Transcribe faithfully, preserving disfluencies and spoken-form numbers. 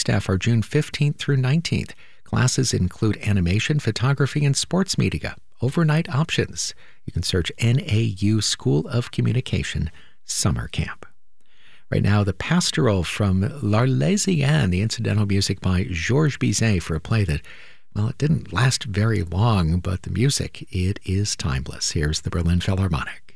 staff are June fifteenth through nineteenth. Classes include animation, photography, and sports media. Overnight options. You can search N A U School of Communication Summer Camp. Right now, the Pastoral from L'Arlésienne, the incidental music by Georges Bizet for a play that, well, it didn't last very long, but the music, it is timeless. Here's the Berlin Philharmonic.